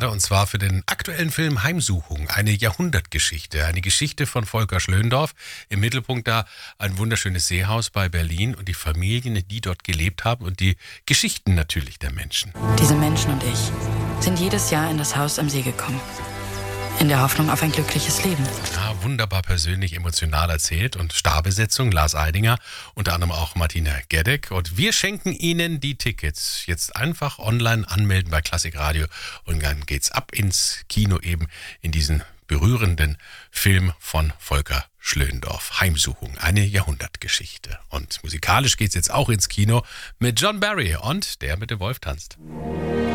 gerade, und zwar für den aktuellen Film Heimsuchung, eine Jahrhundertgeschichte, eine Geschichte von Volker Schlöndorff. Im Mittelpunkt da ein wunderschönes Seehaus bei Berlin und die Familien, die dort gelebt haben und die Geschichten natürlich der Menschen. Diese Menschen und ich sind jedes Jahr in das Haus am See gekommen. In der Hoffnung auf ein glückliches Leben. Ja, wunderbar persönlich, emotional erzählt und Starbesetzung, Lars Eidinger, unter anderem auch Martina Gedeck. Und wir schenken Ihnen die Tickets. Jetzt einfach online anmelden bei Klassik Radio und dann geht's ab ins Kino eben in diesen berührenden Film von Volker Schlöndorff. Heimsuchung, eine Jahrhundertgeschichte. Und musikalisch geht's jetzt auch ins Kino mit John Barry und Der mit dem Wolf tanzt.